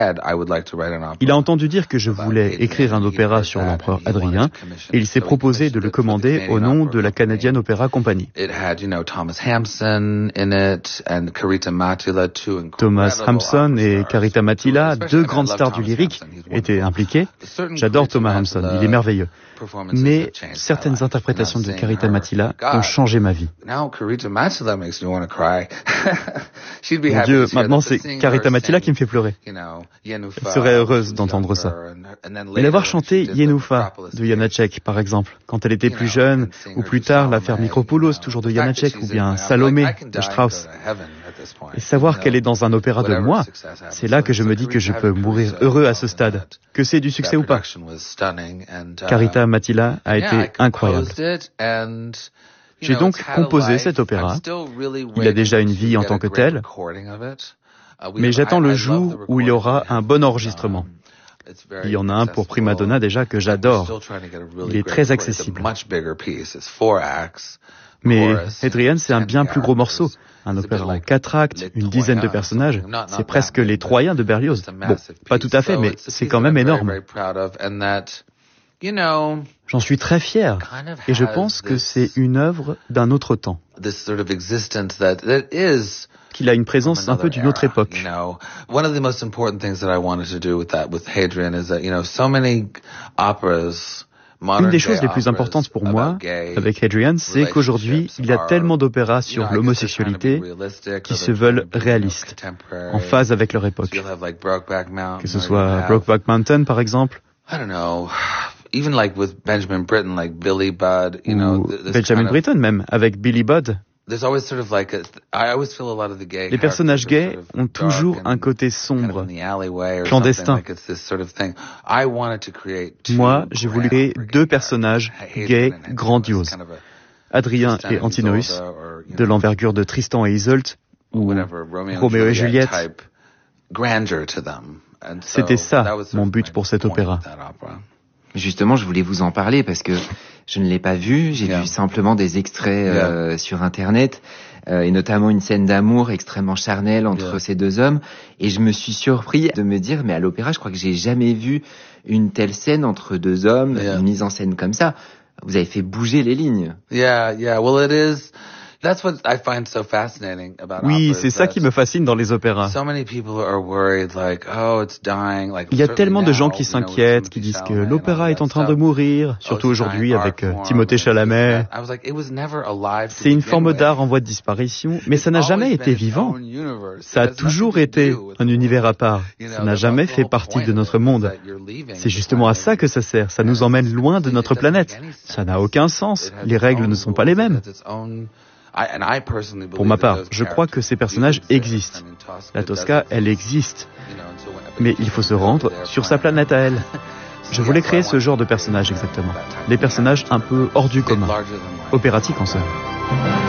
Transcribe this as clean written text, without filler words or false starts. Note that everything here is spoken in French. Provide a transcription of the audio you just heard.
Il a entendu dire que je voulais écrire un opéra sur l'empereur Hadrien et il s'est proposé de le commander au nom de la Canadian Opera Company. Thomas Hampson et Carita Mattila, deux grandes stars du lyrique, étaient impliqués. J'adore Thomas Hampson, il est merveilleux. Mais certaines interprétations de Carita Mattila ont changé ma vie. Mon Dieu, maintenant c'est Carita Mattila qui me fait pleurer. Elle serait heureuse d'entendre ça. Et l'avoir chanté Yenoufa de Janacek, par exemple, quand elle était plus jeune, ou plus tard l'affaire Micropoulos, toujours de Janacek, ou bien Salomé de Strauss. Et savoir qu'elle est dans un opéra de moi, c'est là que je me dis que je peux mourir heureux à ce stade, que c'est du succès ou pas. Carita Mattila a été incroyable. J'ai donc composé cet opéra. Il a déjà une vie en tant que tel, mais j'attends le jour où il y aura un bon enregistrement. Il y en a un pour prima donna déjà que j'adore. Il est très accessible. Mais Hadrien, c'est un bien plus gros morceau. Un opéra en 4 actes, une dizaine de personnages, c'est presque les Troyens de Berlioz. Bon, pas tout à fait, mais c'est quand même énorme. J'en suis très fier, et je pense que c'est une œuvre d'un autre temps. Qu'il a une présence un peu d'une autre époque. Une des choses les plus importantes pour moi, avec Hadrien, c'est qu'aujourd'hui, il y a tellement d'opéras sur l'homosexualité qui se veulent réalistes, en phase avec leur époque. Que ce soit Brokeback Mountain, par exemple, ou Benjamin Britten même, avec Billy Budd. Les personnages gays ont toujours un côté sombre, clandestin. Moi, j'ai voulu créer deux personnages gays grandioses. Hadrien et Antinoüs, de l'envergure de Tristan et Isolde, ou Roméo et Juliette. C'était ça, mon but pour cet opéra. Justement, je voulais vous en parler parce que je ne l'ai pas vu, j'ai vu simplement des extraits sur Internet, et notamment une scène d'amour extrêmement charnelle entre ces deux hommes, et je me suis surpris de me dire, mais à l'opéra, je crois que j'ai jamais vu une telle scène entre deux hommes, une mise en scène comme ça. Vous avez fait bouger les lignes. Oui, c'est ça qui me fascine dans les opéras. Il y a tellement de gens qui s'inquiètent, qui disent que l'opéra est en train de mourir, surtout aujourd'hui avec Timothée Chalamet. C'est une forme d'art en voie de disparition, mais ça n'a jamais été vivant. Ça a toujours été un univers à part. Ça n'a jamais fait partie de notre monde. C'est justement à ça que ça sert. Ça nous emmène loin de notre planète. Ça n'a aucun sens. Les règles ne sont pas les mêmes. Pour ma part, je crois que ces personnages existent. La Tosca, elle existe. Mais il faut se rendre sur sa planète à elle. Je voulais créer ce genre de personnages exactement. Des personnages un peu hors du commun. Opératiques en somme.